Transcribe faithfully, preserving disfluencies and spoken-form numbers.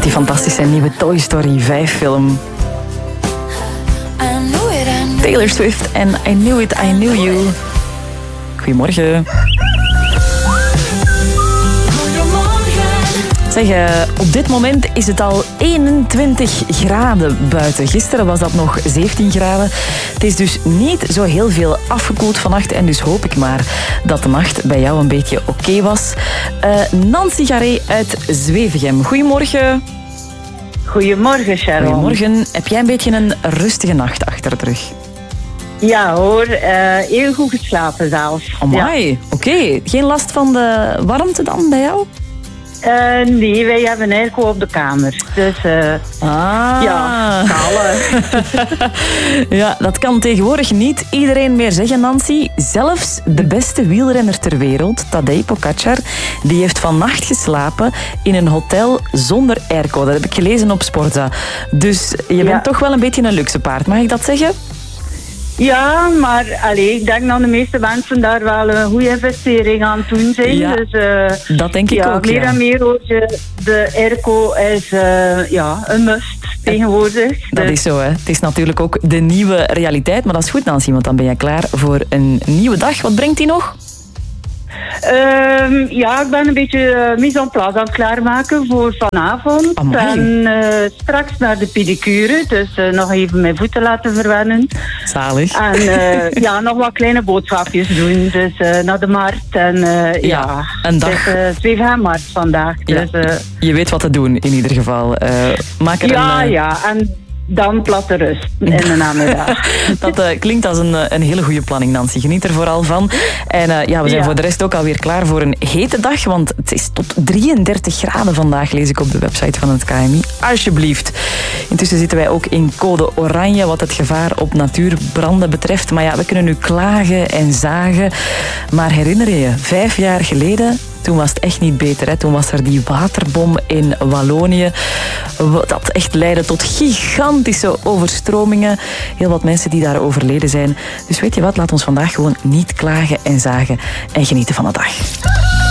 die fantastische nieuwe Toy Story vijf film. Taylor Swift en I Knew It, I Knew You. Goedemorgen. Zeg, uh, op dit moment is het al eenentwintig graden buiten. Gisteren was dat nog zeventien graden. Het is dus niet zo heel veel afgekoeld vannacht. En dus hoop ik maar dat de nacht bij jou een beetje oké okay was. Uh, Nancy Garé uit Zwevegem. Goedemorgen. Goedemorgen, Sharon. Goedemorgen. Heb jij een beetje een rustige nacht achter de rug? Ja hoor, uh, heel goed geslapen zelfs. Amai, ja. Oké. Okay. Geen last van de warmte dan bij jou? Uh, nee, wij hebben airco op de kamer. Dus uh, ah. ja, kallen. Ja, dat kan tegenwoordig niet iedereen meer zeggen, Nancy. Zelfs de beste wielrenner ter wereld, Tadej Pogačar, die heeft vannacht geslapen in een hotel zonder airco. Dat heb ik gelezen op Sporza. Dus je bent ja. toch wel een beetje een luxe paard, mag ik dat zeggen? Ja, maar allee, ik denk dat de meeste mensen daar wel een goede investering aan het doen zijn. Ja, dus, uh, dat denk ik ja, ook. Meer ja. en meer hoor je, de airco is uh, ja, een must tegenwoordig. Dat dus. is zo, hè. Het is natuurlijk ook de nieuwe realiteit. Maar dat is goed, Nancy, want dan ben je klaar voor een nieuwe dag. Wat brengt die nog? Um, ja, ik ben een beetje uh, mise en place aan het klaarmaken voor vanavond. Amai. En uh, straks naar de pedicure, dus uh, nog even mijn voeten laten verwennen. Zalig. En uh, ja, nog wat kleine boodschapjes doen. Dus uh, naar de markt en uh, ja, ja, een dag. Het is uh, Zwevegem-markt vandaag. Ja, dus, uh, je weet wat te doen in ieder geval. Uh, maak er ja, een, uh... ja, en dan platte rust in de namiddag. Dat uh, klinkt als een, een hele goede planning, Nancy. Geniet er vooral van. En uh, ja, we zijn ja. voor de rest ook alweer klaar voor een hete dag, want het is tot drieëndertig graden vandaag, lees ik op de website van het K M I. Alsjeblieft. Intussen zitten wij ook in code oranje wat het gevaar op natuurbranden betreft. Maar ja, we kunnen nu klagen en zagen. Maar herinner je je, vijf jaar geleden... Toen was het echt niet beter. Hè? Toen was er die waterbom in Wallonië. Dat echt leidde tot gigantische overstromingen. Heel wat mensen die daar overleden zijn. Dus weet je wat, laat ons vandaag gewoon niet klagen en zagen. En genieten van de dag.